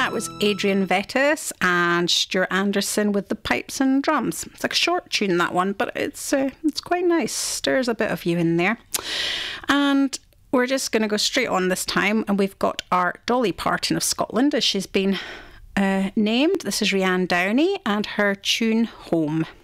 that was Adrian Vetus and Stuart Anderson with the pipes and drums. It's like a short tune, that one, but it's quite nice. Stirs a bit of you in there. And we're just going to go straight on this time, and we've got our Dolly Parton of Scotland, as she's been named. This is Rianne Downey and her tune Home.